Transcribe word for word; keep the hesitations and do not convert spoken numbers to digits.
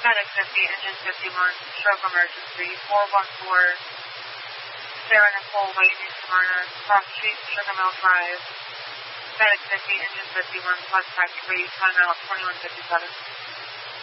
Medic fifty, engine fifty-one, stroke emergency, four one four, Sarah Nicole Wade, New Smyrna, Cross Street, Sugar Mill Drive. Medic fifty, engine fifty-one, flight track three, time out twenty-one fifty-seven.